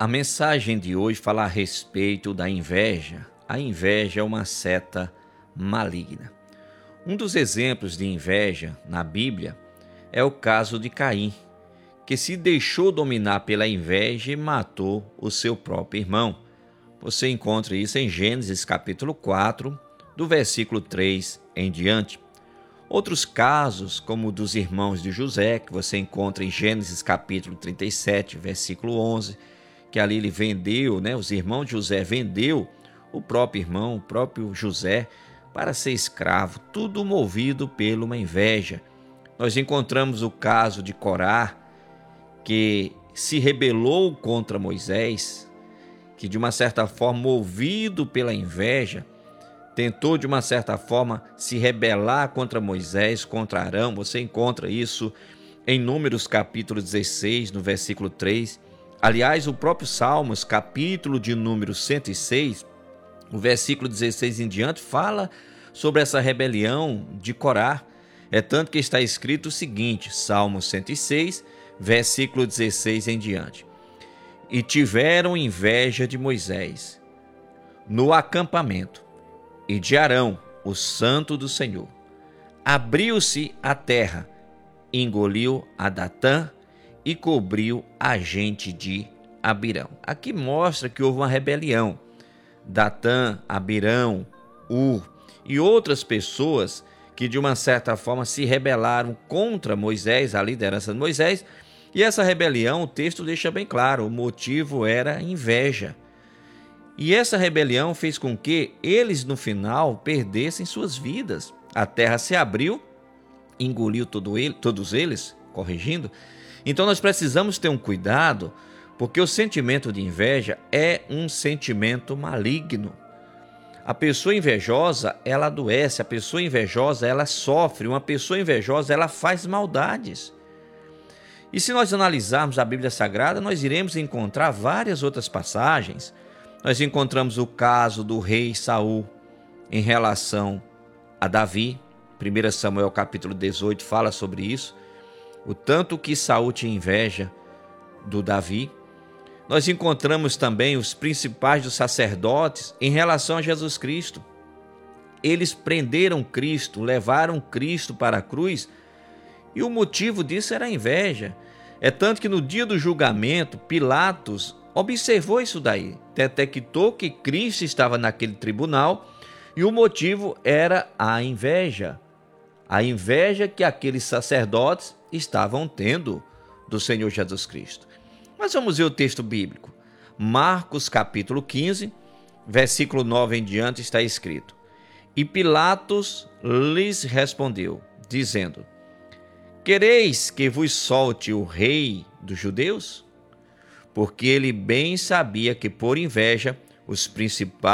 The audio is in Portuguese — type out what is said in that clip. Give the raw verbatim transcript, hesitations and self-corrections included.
A mensagem de hoje fala a respeito da inveja. A inveja é uma seta maligna. Um dos exemplos de inveja na Bíblia é o caso de Caim, que se deixou dominar pela inveja e matou o seu próprio irmão. Você encontra isso em Gênesis capítulo quatro, do versículo três em diante. Outros casos, como o dos irmãos de José, que você encontra em Gênesis capítulo trinta e sete, versículo onze, que ali ele vendeu, né? Os irmãos de José vendeu o próprio irmão, o próprio José, para ser escravo, tudo movido por uma inveja. Nós encontramos o caso de Corá, que se rebelou contra Moisés, que de uma certa forma, movido pela inveja, tentou de uma certa forma se rebelar contra Moisés, contra Arão. Você encontra isso em Números capítulo dezesseis, no versículo três. Aliás, o próprio Salmos, capítulo de número cento e seis, o versículo dezesseis em diante, fala sobre essa rebelião de Corá. É tanto que está escrito o seguinte, Salmo cento e seis, versículo dezesseis em diante. E tiveram inveja de Moisés no acampamento e de Arão, o santo do Senhor. Abriu-se a terra, engoliu a Datã e cobriu a gente de Abirão. Aqui mostra que houve uma rebelião. Datã, Abirão, Ur e outras pessoas que de uma certa forma se rebelaram contra Moisés, a liderança de Moisés. E essa rebelião, o texto deixa bem claro, o motivo era inveja. E essa rebelião fez com que eles no final perdessem suas vidas. A terra se abriu, engoliu todo ele, todos eles, corrigindo. Então nós precisamos ter um cuidado, porque o sentimento de inveja é um sentimento maligno. A pessoa invejosa, ela adoece, a pessoa invejosa, ela sofre, uma pessoa invejosa, ela faz maldades. E se nós analisarmos a Bíblia Sagrada, nós iremos encontrar várias outras passagens. Nós encontramos o caso do rei Saul em relação a Davi. primeiro Samuel capítulo dezoito fala sobre isso. O tanto que Saul tinha inveja do Davi. Nós encontramos também os principais dos sacerdotes em relação a Jesus Cristo. Eles prenderam Cristo, levaram Cristo para a cruz, e o motivo disso era a inveja. É tanto que no dia do julgamento, Pilatos observou isso daí, detectou que Cristo estava naquele tribunal e o motivo era a inveja. A inveja que aqueles sacerdotes estavam tendo do Senhor Jesus Cristo. Mas vamos ver o texto bíblico. Marcos capítulo quinze, versículo nove em diante está escrito: E Pilatos lhes respondeu, dizendo: Quereis que vos solte o rei dos judeus? Porque ele bem sabia que por inveja os principais